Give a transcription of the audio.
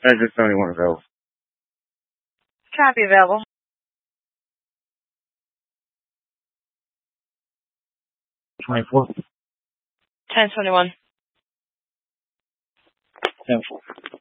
just only one available. Copy available. 24. 1021. 10-4.